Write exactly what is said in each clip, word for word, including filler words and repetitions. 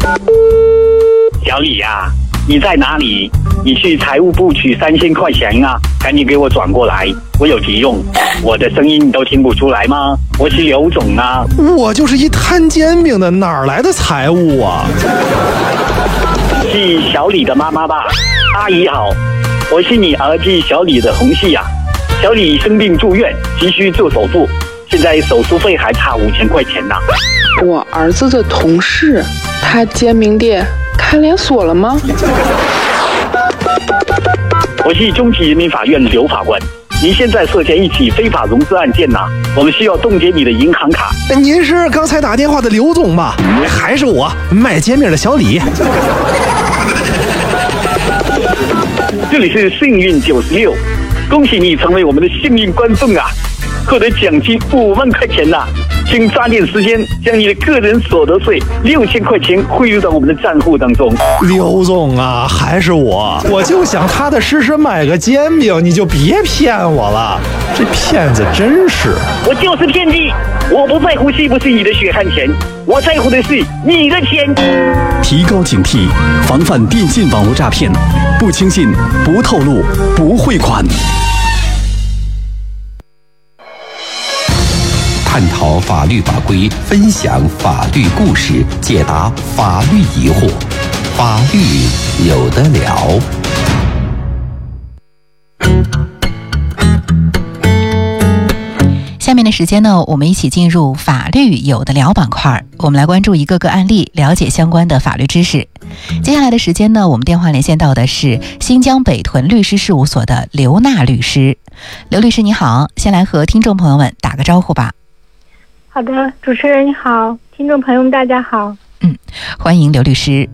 小李呀、啊，你在哪里？你去财务部取三千块钱啊，赶紧给我转过来，我有急用。我的声音你都听不出来吗？我是刘总啊。 我就是一摊煎饼的，哪来的财务啊？ 是小李的妈妈吧？阿姨好，我是你儿子小李的同事啊。小李生病住院，急需做手术，现在手术费还差五千块钱呢。 我儿子的同事，他煎饼店开连锁了吗？ 我是中级人民法院刘法官，您现在涉嫌一起非法融资案件呐、啊，我们需要冻结你的银行卡。 您是刚才打电话的刘总吧？还是我卖煎饼的小李？ 这里是幸运九十六，恭喜你成为我们的幸运观众啊，获得奖金五万块钱呐、啊！请抓紧时间将你的个人所得税六千块钱汇入到我们的账户当中。 刘总啊，还是我，我就想踏踏实实买个煎饼，你就别骗我了，这骗子真是！ 我就是骗子，我不在乎是不是你的血汗钱，我在乎的是你的钱。 提高警惕，防范电信网络诈骗，不轻信，不透露，不汇款。 探讨法律法规，分享法律故事，解答法律疑惑，法律有得聊。 下面的时间呢，我们一起进入法律有得聊板块，我们来关注一个个案例，了解相关的法律知识。接下来的时间呢，我们电话连线到的是新疆北屯律师事务所的刘娜律师。刘律师你好，先来和听众朋友们打个招呼吧。 好的，主持人你好，听众朋友们大家好。 嗯，欢迎刘律师。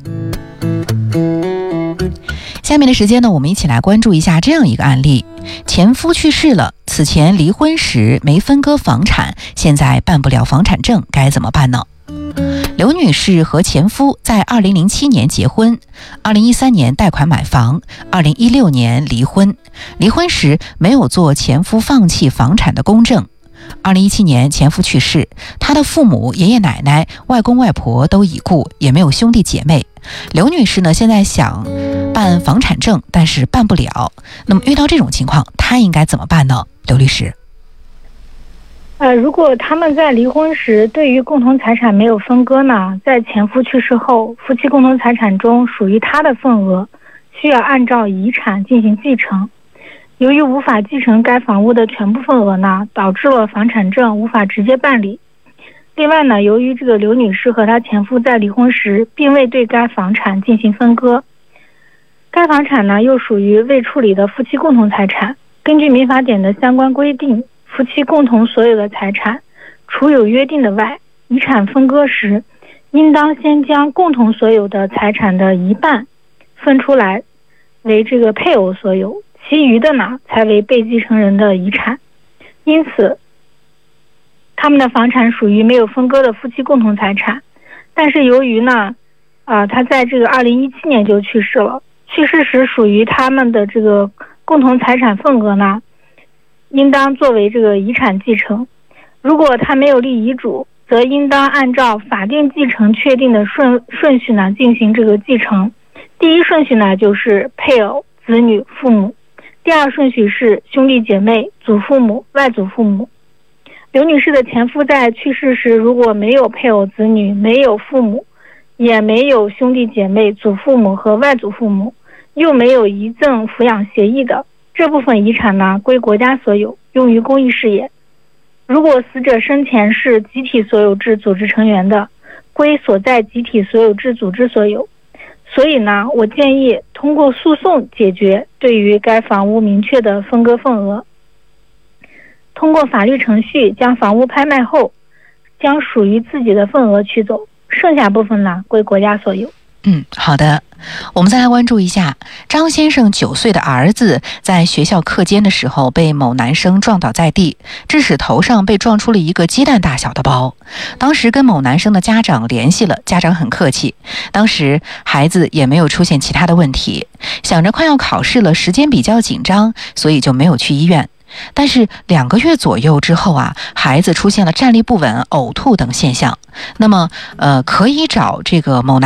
下面的时间呢，我们一起来关注一下这样一个案例：前夫去世了，此前离婚时没分割房产，现在办不了房产证，该怎么办呢？刘女士和前夫在二零零七年结婚，二零一三年贷款买房，二零一六年离婚。离婚时没有做前夫放弃房产的公证。二零一七年前夫去世，他的父母、爷爷奶奶、外公外婆都已故，也没有兄弟姐妹。刘女士呢，现在想办房产证，但是办不了。那么遇到这种情况，她应该怎么办呢？刘律师。 呃，如果他们在离婚时对于共同财产没有分割呢，在前夫去世后，夫妻共同财产中属于他的份额，需要按照遗产进行继承。由于无法继承该房屋的全部份额呢，导致了房产证无法直接办理。另外呢，由于这个刘女士和她前夫在离婚时并未对该房产进行分割，该房产呢又属于未处理的夫妻共同财产。根据民法典的相关规定，夫妻共同所有的财产，除有约定的外，遗产分割时，应当先将共同所有的财产的一半分出来为这个配偶所有，其余的呢才为被继承人的遗产。因此他们的房产属于没有分割的夫妻共同财产。但是由于呢啊、呃，他在这个二零一七年就去世了，去世时属于他们的这个共同财产份额呢应当作为这个遗产继承。如果他没有立遗嘱，则应当按照法定继承确定的顺顺序呢进行这个继承。第一顺序呢就是配偶、子女、父母，第二顺序是兄弟姐妹、祖父母、外祖父母。刘女士的前夫在去世时如果没有配偶、子女，没有父母，也没有兄弟姐妹、祖父母和外祖父母，又没有遗赠抚养协议的，这部分遗产呢归国家所有，用于公益事业。如果死者生前是集体所有制组织成员的，归所在集体所有制组织所有。所以呢，我建议通过诉讼解决对于该房屋明确的分割份额。通过法律程序将房屋拍卖后，将属于自己的份额取走，剩下部分呢归国家所有。 嗯，好的。我们再来关注一下张先生九岁的儿子在学校课间的时候被某男生撞倒在地，致使头上被撞出了一个鸡蛋大小的包。当时跟某男生的家长联系了，家长很客气，当时孩子也没有出现其他的问题，想着快要考试了，时间比较紧张，所以就没有去医院。但是两个月左右之后啊，孩子出现了站立不稳、呕吐等现象。那么呃，可以找这个某男